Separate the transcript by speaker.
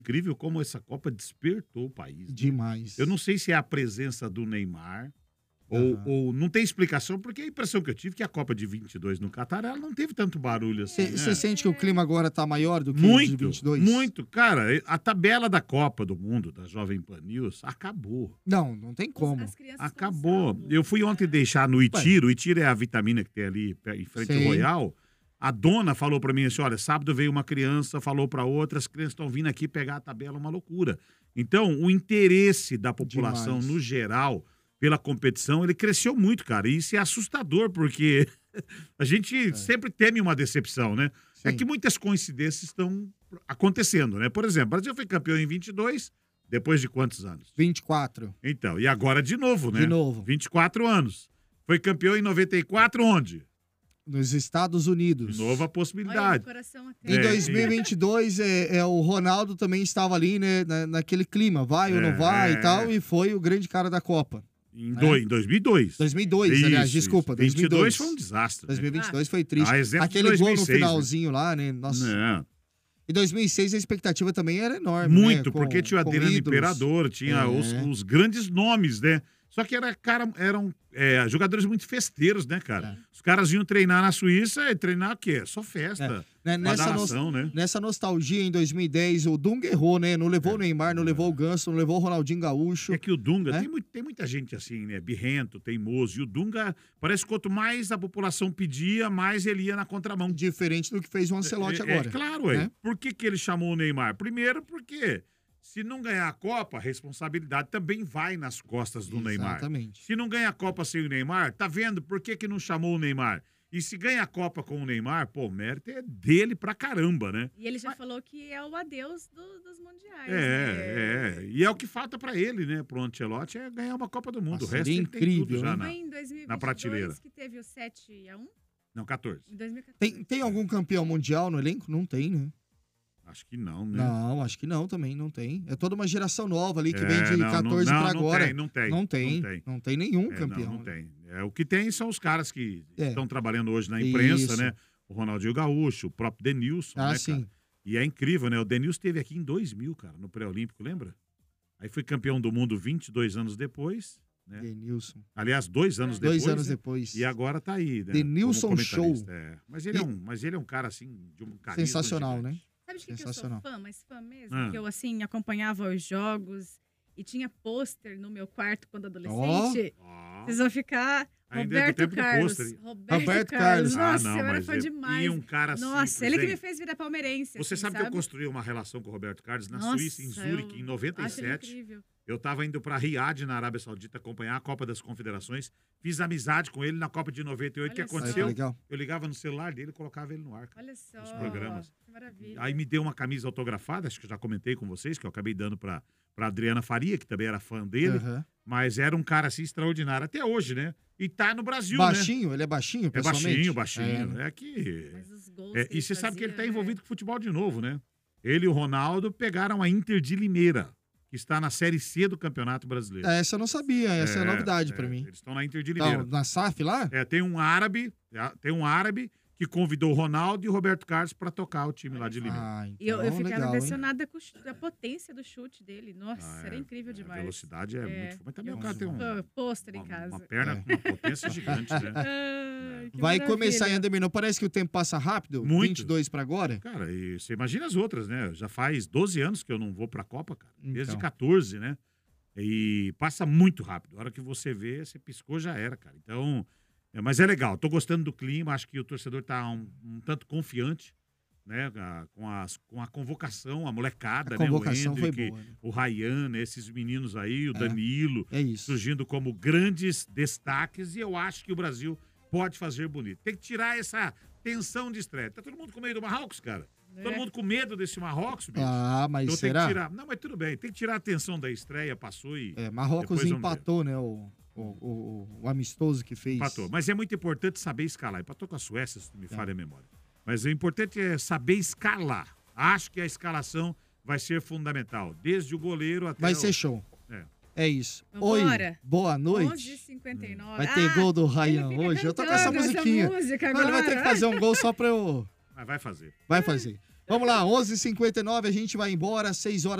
Speaker 1: incrível como essa Copa despertou o país, né?
Speaker 2: Demais.
Speaker 1: Eu não sei se é a presença do Neymar ou não tem explicação, porque a impressão que eu tive é que a Copa de 22 no Catar, ela não teve tanto barulho assim,
Speaker 2: Você
Speaker 1: né?
Speaker 2: sente que o clima agora tá maior do que o de 22?
Speaker 1: Muito. Cara, a tabela da Copa do Mundo, da Jovem Pan News, acabou.
Speaker 2: Não tem como.
Speaker 3: As crianças
Speaker 1: Acabou.
Speaker 3: estão salvas,
Speaker 1: Eu fui ontem
Speaker 3: né?
Speaker 1: deixar no Itiro. O Itiro é a vitamina que tem ali em frente ao
Speaker 2: Sim.
Speaker 1: Royal. A dona falou pra mim assim, olha, sábado veio uma criança, falou pra outra, as crianças estão vindo aqui pegar a tabela, uma loucura. Então, o interesse da população
Speaker 2: Demais.
Speaker 1: no geral pela competição, ele cresceu muito, cara. E isso é assustador, porque a gente sempre teme uma decepção, né? É
Speaker 2: Sim.
Speaker 1: que muitas coincidências estão acontecendo, né? Por exemplo, o Brasil foi campeão em 22, depois de quantos anos?
Speaker 2: 24.
Speaker 1: Então, e agora de novo, né?
Speaker 2: De novo.
Speaker 1: 24 anos. Foi campeão em 94, onde?
Speaker 2: Nos Estados Unidos.
Speaker 1: De novo a
Speaker 3: Olha,
Speaker 1: possibilidade.
Speaker 3: o coração até.
Speaker 2: Em
Speaker 1: É,
Speaker 2: 2022, o Ronaldo também estava ali, né, naquele clima, vai ou não vai e tal, e foi o grande cara da Copa.
Speaker 1: Em 2002.
Speaker 2: 2002, aliás,
Speaker 1: Isso,
Speaker 2: desculpa,
Speaker 1: 22
Speaker 2: 2002.
Speaker 1: foi um desastre. né?
Speaker 2: 2022 foi triste.
Speaker 1: Ah, exemplo de
Speaker 2: Aquele gol no
Speaker 1: 2006, né?
Speaker 2: finalzinho lá, né? Nossa.
Speaker 1: Não,
Speaker 2: Em 2006 a expectativa também era enorme,
Speaker 1: muito,
Speaker 2: né?
Speaker 1: porque tinha o
Speaker 2: com
Speaker 1: Adriano
Speaker 2: ídolos.
Speaker 1: Imperador, tinha
Speaker 2: É.
Speaker 1: os grandes nomes, né? Só que eram jogadores muito festeiros, né, cara?
Speaker 2: É.
Speaker 1: Os caras iam treinar na Suíça e treinar o quê? Só festa.
Speaker 2: Né,
Speaker 1: Badalação, né?
Speaker 2: Nessa nostalgia, em 2010, o Dunga errou, né? Não levou o Neymar, não levou o Ganso, não levou o Ronaldinho Gaúcho.
Speaker 1: É que o Dunga,
Speaker 2: né?
Speaker 1: tem muita gente assim, né? Birrento, teimoso. E o Dunga, parece que quanto mais a população pedia, mais ele ia na contramão.
Speaker 2: Diferente do que fez o Ancelotti agora.
Speaker 1: Claro,
Speaker 2: né?
Speaker 1: Por que ele chamou o Neymar? Primeiro, porque se não ganhar a Copa, a responsabilidade também vai nas costas do Neymar.
Speaker 2: Exatamente.
Speaker 1: Se não ganha a Copa sem o Neymar, tá vendo por que não chamou o Neymar? E se ganha a Copa com o Neymar, pô, o mérito é dele pra caramba, né?
Speaker 3: E ele já falou que é o adeus dos mundiais. né?
Speaker 1: E é o que falta pra ele, né? Pro Ancelotti é ganhar uma Copa do Mundo.
Speaker 2: Nossa,
Speaker 1: o resto
Speaker 2: seria
Speaker 1: ele tem tudo
Speaker 2: incrível,
Speaker 1: já
Speaker 2: hein?
Speaker 1: na...
Speaker 3: Foi em 2022
Speaker 1: na prateleira.
Speaker 3: que teve o 7-1?
Speaker 1: Não, 14.
Speaker 3: Em 2014.
Speaker 2: Tem algum campeão mundial no elenco? Não tem, né?
Speaker 1: Acho que não, né?
Speaker 2: Não, acho que não também, não tem. É toda uma geração nova ali que
Speaker 1: É,
Speaker 2: vem de
Speaker 1: não,
Speaker 2: 14
Speaker 1: não,
Speaker 2: pra
Speaker 1: não
Speaker 2: agora.
Speaker 1: tem, não tem,
Speaker 2: Não
Speaker 1: não
Speaker 2: tem.
Speaker 1: tem.
Speaker 2: Não tem nenhum campeão.
Speaker 1: Não tem. O que tem são os caras que
Speaker 2: É.
Speaker 1: estão trabalhando hoje na imprensa,
Speaker 2: Isso.
Speaker 1: né? O Ronaldinho Gaúcho, o próprio Denilson,
Speaker 2: Ah,
Speaker 1: né,
Speaker 2: sim.
Speaker 1: cara? E é incrível, né? O Denilson esteve aqui em 2000, cara, no pré-olímpico, lembra? Aí foi campeão do mundo 22 anos depois, né?
Speaker 2: Denilson.
Speaker 1: Aliás, 2 anos depois.
Speaker 2: 2 anos
Speaker 1: né?
Speaker 2: depois.
Speaker 1: E agora tá aí, né?
Speaker 2: Denilson
Speaker 1: como
Speaker 2: Show.
Speaker 1: comentarista. Mas ele é um cara, assim, de um carisma
Speaker 2: Sensacional,
Speaker 1: gigante.
Speaker 2: né?
Speaker 3: Sabe de que eu sou
Speaker 2: Sensacional.
Speaker 3: fã, mas fã mesmo?
Speaker 1: Ah.
Speaker 3: Que eu, assim, acompanhava os jogos e tinha pôster no meu quarto quando adolescente.
Speaker 1: Ó.
Speaker 3: Vocês vão ficar...
Speaker 1: Ainda é do
Speaker 3: Roberto
Speaker 1: tempo do
Speaker 3: Carlos.
Speaker 1: pôster, hein?
Speaker 2: Roberto Carlos.
Speaker 3: Nossa,
Speaker 1: não,
Speaker 3: eu era
Speaker 1: mas
Speaker 3: fã demais.
Speaker 1: E um cara
Speaker 3: Nossa,
Speaker 1: simples,
Speaker 3: ele que
Speaker 1: hein?
Speaker 3: me fez virar palmeirense.
Speaker 1: Você
Speaker 3: assim,
Speaker 1: sabe que eu construí uma relação com o Roberto Carlos na
Speaker 3: Nossa,
Speaker 1: Suíça, em Zurique, em
Speaker 3: Acho ele
Speaker 1: 97.
Speaker 3: incrível.
Speaker 1: Eu estava indo para Riad, na Arábia Saudita, acompanhar a Copa das Confederações. Fiz amizade com ele na Copa de 98. O que
Speaker 3: Olha só.
Speaker 2: Olha que
Speaker 1: aconteceu?
Speaker 2: legal.
Speaker 1: Eu ligava no celular dele e colocava ele no ar.
Speaker 3: Olha só.
Speaker 1: Os programas.
Speaker 3: Que maravilha.
Speaker 1: Aí me deu uma camisa autografada, acho que eu já comentei com vocês, que eu acabei dando para Adriana Faria, que também era fã dele.
Speaker 2: Aham.
Speaker 1: Mas era um cara assim extraordinário até hoje, né? E tá no Brasil, né?
Speaker 2: Baixinho? Ele é baixinho,
Speaker 1: É
Speaker 2: pessoalmente?
Speaker 1: baixinho.
Speaker 2: né?
Speaker 1: É que...
Speaker 3: Mas os gols
Speaker 1: É,
Speaker 3: que
Speaker 1: e
Speaker 3: ele
Speaker 1: você sabe que ele
Speaker 3: fazia,
Speaker 1: está envolvido com futebol de novo, né? Ele e o Ronaldo pegaram a Inter de Limeira, que está na Série C do Campeonato Brasileiro.
Speaker 2: Essa eu não sabia, essa é novidade pra mim.
Speaker 1: Eles estão na Inter de Limeira.
Speaker 2: Então, na SAF lá?
Speaker 1: Tem um árabe que convidou o Ronaldo e o Roberto Carlos para tocar o time lá de Limeira.
Speaker 2: Ah,
Speaker 3: E eu
Speaker 2: então,
Speaker 3: ficava
Speaker 2: legal, hein?
Speaker 3: impressionada com a potência do chute dele. Nossa, era incrível
Speaker 1: A
Speaker 3: demais.
Speaker 1: velocidade é muito... Mas também
Speaker 3: E
Speaker 1: o cara tem
Speaker 3: pôster em casa.
Speaker 1: uma perna com uma potência gigante, né?
Speaker 3: Ai, que
Speaker 2: Vai
Speaker 3: maravilha.
Speaker 2: começar ainda, Menino. Parece que o tempo passa rápido.
Speaker 1: Muito.
Speaker 2: 22 pra agora.
Speaker 1: Cara, e você imagina as outras, né? Já faz 12 anos que eu não vou pra Copa, cara. Desde
Speaker 2: Então.
Speaker 1: 14, né? E passa muito rápido. A hora que você vê, você piscou, já era, cara. Então, mas é legal. Tô gostando do clima. Acho que o torcedor tá um tanto confiante, né? Com a convocação, a molecada,
Speaker 2: A
Speaker 1: né?
Speaker 2: convocação
Speaker 1: O
Speaker 2: foi
Speaker 1: Hendrick,
Speaker 2: boa, né?
Speaker 1: o Ryan, né? Esses meninos aí, o Danilo,
Speaker 2: É isso.
Speaker 1: surgindo como grandes destaques. E eu acho que o Brasil pode fazer bonito. Tem que tirar essa tensão de estreia. Tá todo mundo com medo do Marrocos, cara? Todo mundo com medo desse Marrocos, bicho.
Speaker 2: Ah, mas
Speaker 1: Então
Speaker 2: será?
Speaker 1: tem que tirar. Não, mas tudo bem. Tem que tirar a atenção da estreia, passou e.
Speaker 2: Marrocos
Speaker 1: depois vamos
Speaker 2: empatou, né? O amistoso que fez.
Speaker 1: Empatou. Mas é muito importante saber escalar. Empatou com a Suécia, se não me falha a memória. Mas o importante é saber escalar. Acho que a escalação vai ser fundamental. Desde o goleiro até.
Speaker 2: Vai ser show. É isso.
Speaker 3: Vambora.
Speaker 2: Oi, boa noite.
Speaker 3: 11h59.
Speaker 2: Vai ter gol do Ryan
Speaker 3: ele fica
Speaker 2: hoje. Eu tô com essa
Speaker 3: cantando
Speaker 2: musiquinha.
Speaker 3: música
Speaker 2: Não, ele vai ter que
Speaker 3: agora.
Speaker 2: fazer um gol só pra eu...
Speaker 1: Mas vai fazer.
Speaker 2: Vai fazer. Vamos lá, 11h59, a gente vai embora, 6 horas.